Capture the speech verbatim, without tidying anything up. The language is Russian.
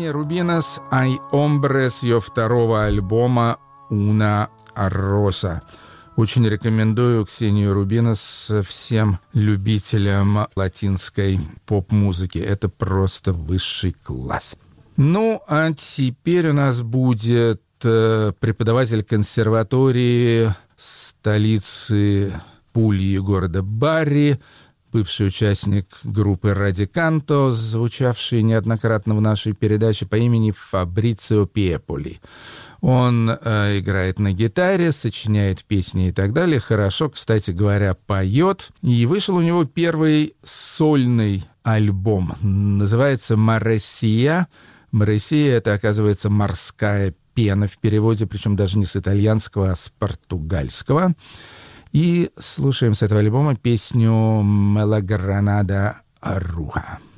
Ксения Рубинос «Ай Омбре» с ее второго альбома «Уна Роса». Очень рекомендую Ксению Рубинос всем любителям латинской поп-музыки. Это просто высший класс. Ну, а теперь у нас будет э, преподаватель консерватории столицы Пульи, города Барри, бывший участник группы «Радиканто», звучавший неоднократно в нашей передаче, по имени Фабрицио Пеполи. Он э, играет на гитаре, сочиняет песни и так далее. Хорошо, кстати говоря, поет. И вышел у него первый сольный альбом. Называется «Маресия». «Маресия» — это, оказывается, морская пена в переводе, причем даже не с итальянского, а с португальского. И слушаем с этого альбома песню «Мелагранада Руха».